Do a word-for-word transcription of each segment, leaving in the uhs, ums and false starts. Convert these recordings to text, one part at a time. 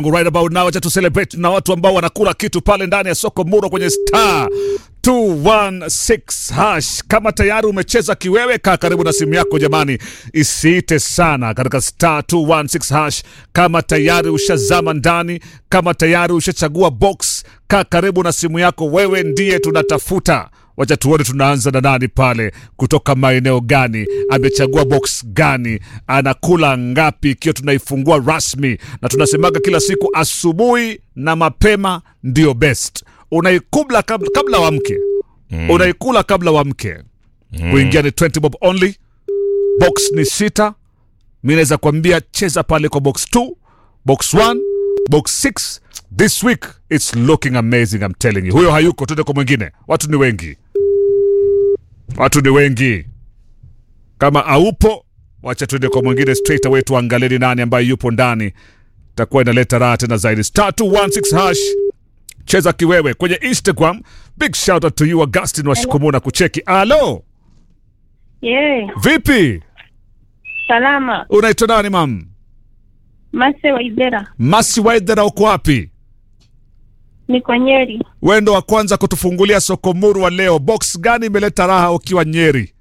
Right about now, acha tu celebrate na watu ambao wanakula kitu pale ndani ya soko Muro kwenye star two one six hash. Kama tayari umecheza kiwewe, kaa karibu na simu yako jamani, isiite sana katika star two one six hash. Kama tayari ushazama ndani, kama tayari ushachagua box, kaa karibu na simu yako, wewe ndiye tunatafuta. Wacha tuone tunaanza na nani pale, kutoka maeneo gani, amechagua box gani, anakula ngapi, kio tunaifungua rasmi. Na tunasemaga kila siku asubuhi na mapema ndio best. Unaikula kabla, kabla wa mke mm. Unaikula kabla wa mke mm. Kuingia ni twenty bob only. Box ni sita. Mimi naweza kuambia cheza pale kwa box two, box one, box six. This week it's looking amazing, I'm telling you. Huyo hayuko, tuende kwa mwingine. Watu ni wengi. Watu ni wengi. Kama haupo, wacha tuende kwa mwingine straight away, tuangalie ni nani ambaye yupo ndani. Takuwa inaleta raha tena zaidi. Star two one six hash. Cheza kiwewe kwenye Instagram. Big shout out to you Augustine wa Shikumuna kucheki. Alo. Yeah. Vipi? Salama. Unaitwa nani mam? Mase Waidera. Masi Waidera, uko wapi? Niko Nyeri. Wewe ndo wa kwanza kutufungulia soko Muru wa leo. Box gani imeleta raha ukiwa Nyeri?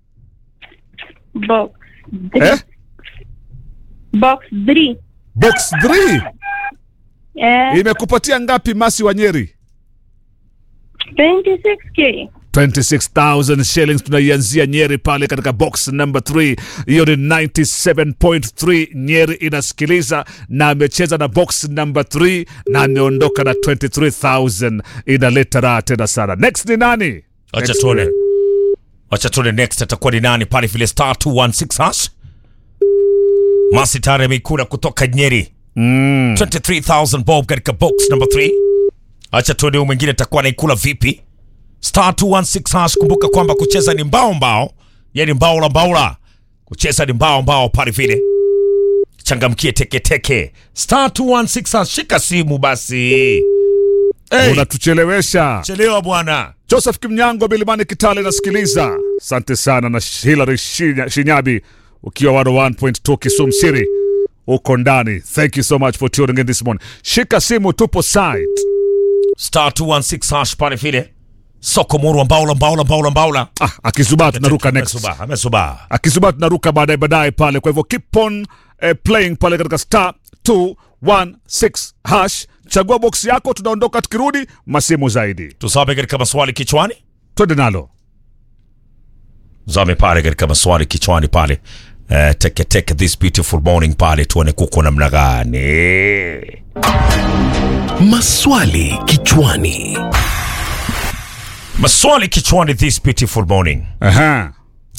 Box Eh? Box three. Box three. Eh. Imekupatia ngapi Masi wa Nyeri? twenty-six K. twenty-six thousand shillings tunaianzia Nyeri pale katika box number three. Hiyo ni ninety-seven point three. Nyeri inasikiliza na amecheza na box number three na ameondoka na twenty-three thousand. Inaleta raha tena sana. Next ni nani? Acha tuone. Acha tuone next atakuwa ni nani pale vile star two one six hash. Masi Tare Mikura kutoka Nyeri. Mm. twenty-three thousand bob katika box number three. Acha tuone huyu mwingine atakuwa anaikula vipi. Star two one six hash. Kumbuka kwamba kucheza ni mbao mbao, yani mbao la mbaula. Kucheza ni mbao mbao pale vile. Changamkie teke teke. Star two one six hash, shika simu basi. Hey, unatuchelewesha. chelewa bwana. Joseph Kimnyango Bilimani Kitale nasikiliza. Asante sana. Na Hilary Shinyabi ukiwa one oh one point two Kisumu City uko ndani. Thank you so much for tuning in this morning. Shika simu, tupo site. Star two one six hash pale vile. Soko Muru mbaula mbaula mbaula mbaula. Ah, akisuba tunaruka next. Amesuba, amesuba. Akisuba tunaruka baadaye baadaye pale. Kwa hivyo keep on eh, playing pale katika star two one six hash. Chagua box yako, tunaondoka tukirudi masimu zaidi. Tusabe katika maswali kichwani. Twende nalo. Zame pale katika maswali kichwani pale. Uh, teke teke this beautiful morning pale tuone kuko namna gani. Maswali kichwani. Maswali kichwani this beautiful morning. Aha.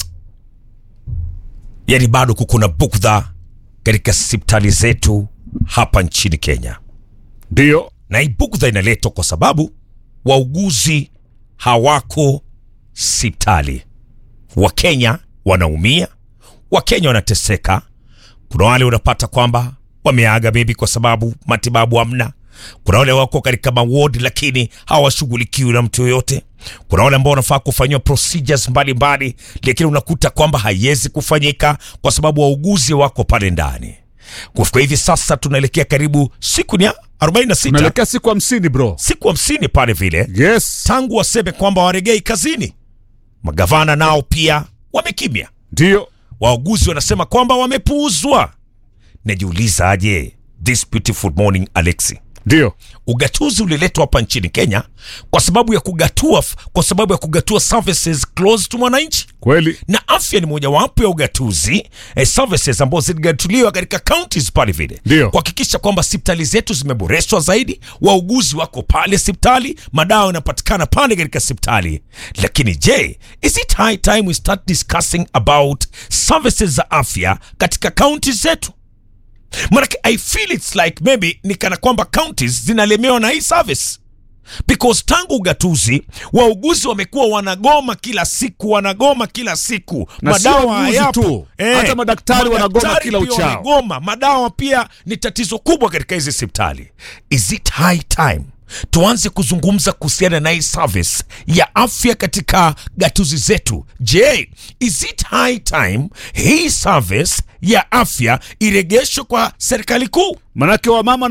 Yani bado kuko na bukdha katika hospitali zetu hapa nchini Kenya. Ndio. Na hii bukdha inaletwa kwa sababu wauguzi hawako hospitali. Wakenya wanaumia, Wakenya wanateseka. Kuna wale unapata kwamba wameaga baby kwa sababu matibabu hamna. Kuna wale wako katika maward lakini hawashughulikiwi na mtu yoyote. Kuna wale ambao wanafaa kufanywa procedures mbalimbali lakini unakuta kwamba haiwezi kufanyika kwa sababu wauguzi wako pale ndani. Kwa hivi sasa tunaelekea karibu siku ni arobaini na sita. Tunaelekea siku hamsini bro. Siku hamsini pale vile. Yes. Tangu waseme kwamba waregei kazini. Magavana nao pia wamekimya. Ndio. Wauguzi wanasema kwamba wamepuuzwa. Najiuliza aje this beautiful morning Alexi. Ndio. Ugatuzi uliletwa hapa nchini Kenya kwa sababu ya kugatua kwa sababu ya kugatua services close to mwananchi. Kweli. Na afya ni moja wapo ya ugatuzi eh, services ambazo ziligatuliwa katika counties pale vile. Ndio. Kuhakikisha kwamba hospitali zetu zimeboreshwa zaidi, wauguzi wako pale hospitali, madawa yanapatikana pale katika hospitali. Lakini je, is it high time we start discussing about services za afya katika counties zetu? Manake I feel it's like maybe ni kana kwamba counties zinalemewa na hii service. Because tangu ugatuzi wauguzi wamekuwa wanagoma kila siku, wanagoma kila siku. Na Madawa hayapo. Eh, hata madaktari wanagoma kila uchao. Wanagoma. Madawa pia ni tatizo kubwa katika hizi hospitali. Is it high time tuanze kuzungumza kuhusiana na hii service ya afya katika gatuzi zetu? Je, is it high time hii service ya afya iregeshwe kwa serikali kuu? Manake wa mama